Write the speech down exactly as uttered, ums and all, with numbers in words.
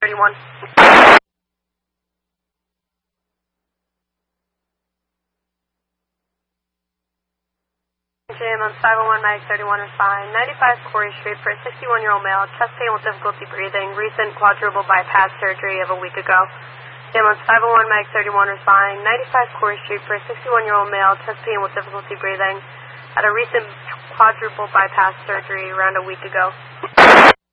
thirty-one. Jam on five oh one Mag thirty-one is fine. ninety-five Corey Street for a sixty-one-year-old male, chest pain with difficulty breathing, recent quadruple bypass surgery of a week ago. Jam on five oh one Mag thirty-one is fine. ninety-five Corey Street for a sixty-one-year-old male, chest pain with difficulty breathing, had a recent quadruple bypass surgery around a week ago.